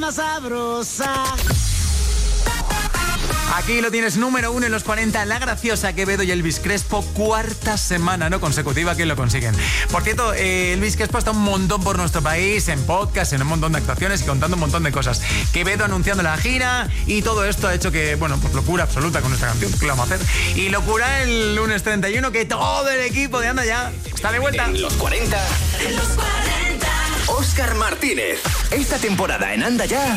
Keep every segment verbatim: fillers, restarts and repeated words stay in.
más sabrosa. Aquí lo tienes, número uno en los cuarenta, La Graciosa, Quevedo y Elvis Crespo, cuarta semana no consecutiva que lo consiguen. Por cierto, eh, Elvis Crespo está un montón por nuestro país, en podcast, en un montón de actuaciones y contando un montón de cosas. Quevedo anunciando la gira y todo esto ha hecho que, bueno, pues locura absoluta con nuestra canción, ¿qué le vamos a hacer? Y locura el lunes treinta y uno, que todo el equipo de Anda Ya está de vuelta. En los cuarenta, en los cuarenta, Óscar Martínez. Esta temporada en Anda Ya.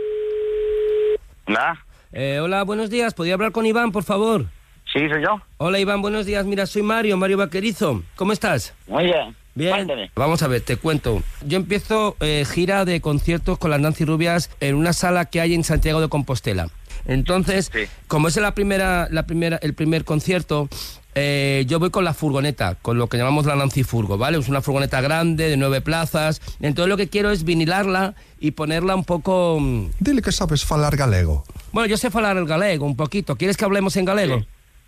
Hola. Eh, hola, buenos días. ¿Podría hablar con Iván, por favor? Sí, soy yo. Hola, Iván, buenos días. Mira, soy Mario, Mario Vaquerizo. ¿Cómo estás? Muy bien. Bien. Cuéntame. Vamos a ver, te cuento. Yo empiezo eh, gira de conciertos con las Nancy Rubias en una sala que hay en Santiago de Compostela. Entonces, sí. como es la primera, la primera, el primer concierto, eh, yo voy con la furgoneta, con lo que llamamos la Nancy Furgo, ¿vale? Es una furgoneta grande, de nueve plazas. Entonces lo que quiero es vinilarla y ponerla un poco... Dile que sabes falar galego. Bueno, yo sé falar el galego un poquito. ¿Quieres que hablemos en galego? Sí.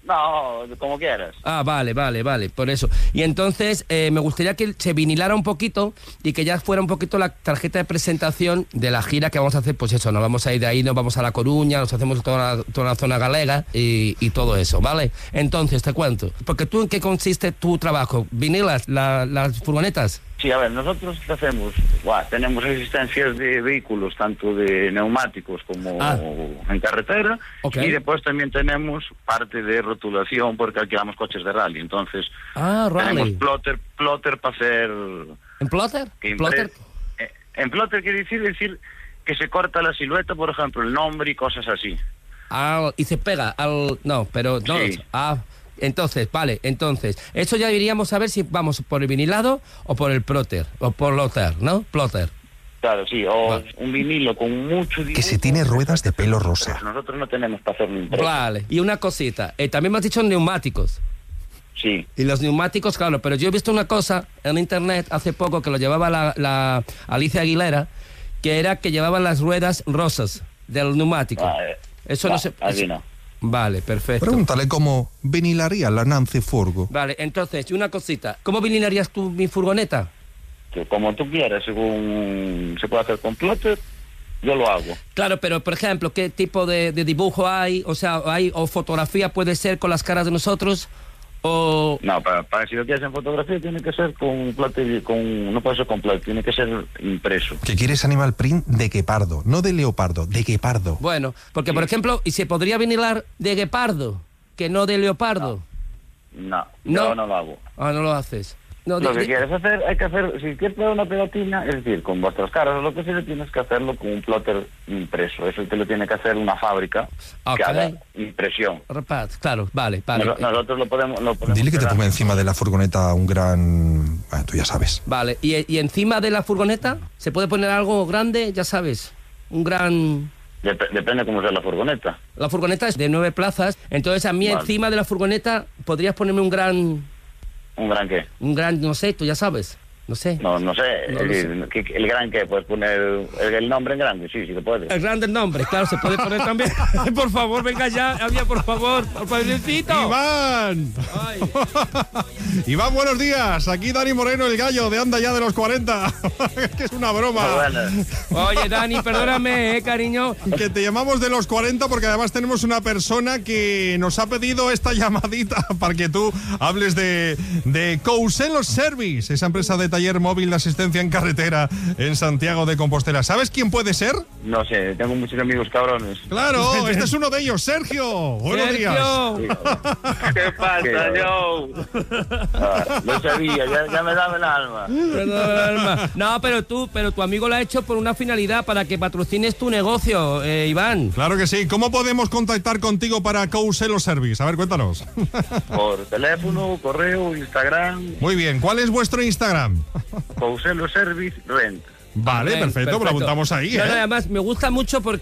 No, como quieras. Ah, vale, vale, vale, por eso. Y entonces eh, me gustaría que se vinilara un poquito y que ya fuera un poquito la tarjeta de presentación de la gira que vamos a hacer. Pues eso, nos vamos a ir de ahí, nos vamos a La Coruña, nos hacemos toda la, toda la zona galega y, y todo eso, ¿vale? Entonces, te cuento. Porque tú, ¿en qué consiste tu trabajo? ¿Vinilas la, las furgonetas? Sí, a ver, nosotros ¿qué hacemos? Buah, tenemos existencias de vehículos, tanto de neumáticos como ah. en carretera, okay. y después también tenemos parte de rotulación porque alquilamos coches de rally, entonces ah, rally. tenemos plotter, plotter para hacer... ¿En plotter? Que ¿Plotter? Eh, en plotter quiere decir, decir que se corta la silueta, por ejemplo, el nombre y cosas así. Ah, y se pega al... No, pero... no. Sí. Ah... Entonces, vale, entonces, eso ya iríamos a ver si vamos por el vinilado o por el plotter, o por plotter, ¿no? Plotter. Claro, sí, o vale. un vinilo con mucho dibujo. Que se tiene ruedas de pelo rosa. Nosotros no tenemos para hacerlo impreso. Vale, y una cosita, eh, también me has dicho neumáticos. Sí. Y los neumáticos, claro, pero yo he visto una cosa en internet hace poco que lo llevaba la, la Alicia Aguilera, que era que llevaban las ruedas rosas del neumático. Vale. Eso Va, no se... Así no. Vale, perfecto. Pregúntale cómo vinilaría la Nancy Furgo. Vale, entonces, una cosita. ¿Cómo vinilarías tú mi furgoneta? Que como tú quieras, según se puede hacer con plotter, yo lo hago. Claro, pero por ejemplo, ¿qué tipo de, de dibujo hay? O sea, hay o fotografía puede ser con las caras de nosotros o... No, para, para si lo quieres en fotografía tiene que ser con plotter, con, no puede ser con plotter, tiene que ser impreso. Que quieres animal print de guepardo, no de leopardo, de guepardo. Bueno, porque por ejemplo, ¿y se podría vinilar de guepardo, que no de leopardo? No, no, yo no lo hago. Ah, no lo haces. No, lo de, que de... quieres hacer, hay que hacer, si quieres poner una pegatina, es decir, con vuestras caras o lo que sea, tienes que hacerlo con un plotter impreso. Eso te lo tiene que hacer una fábrica okay. que haga impresión. Repat, claro, vale, vale. Nos, nosotros lo podemos, lo podemos Dile que pegar. te ponga encima de la furgoneta un gran... Bueno, tú ya sabes. Vale, y, y encima de la furgoneta, ¿se puede poner algo grande? Ya sabes, un gran... Dep- depende cómo sea la furgoneta. La furgoneta es de nueve plazas, entonces a mí vale. encima de la furgoneta podrías ponerme un gran... ¿Un gran qué? Un gran, no sé, tú ya sabes, no sé. No, no sé, no el, sé. ¿qué, el gran qué? ¿Puedes poner el, el nombre en grande? Sí, sí, lo puedes. El grande el nombre, claro, se puede poner también. Por favor, venga ya, había, por favor, por favorcito. ¡Iván! Iván, buenos días. Aquí Dani Moreno, el gallo de Anda Ya de los cuarenta. Que es una broma. Oye, Dani, perdóname, eh, cariño. Que te llamamos de los cuarenta porque además tenemos una persona que nos ha pedido esta llamadita para que tú hables de, de Couselos Service, esa empresa de taller móvil de asistencia en carretera en Santiago de Compostela. ¿Sabes quién puede ser? No sé, tengo muchos amigos cabrones. Claro, este es uno de ellos, Sergio. Buenos Sergio. días. ¿Qué pasa, Joe? Ah, lo sabía, ya, ya me daba el alma. No, pero tú, pero tu amigo lo ha hecho por una finalidad, para que patrocines tu negocio, eh, Iván. Claro que sí. ¿Cómo podemos contactar contigo para Couselos Service? A ver, cuéntanos. Por teléfono, correo, Instagram. Muy bien. ¿Cuál es vuestro Instagram? Couselos Service Rent. Vale, Bien, perfecto, perfecto. Lo apuntamos ahí, no, ¿eh? no, además me gusta mucho porque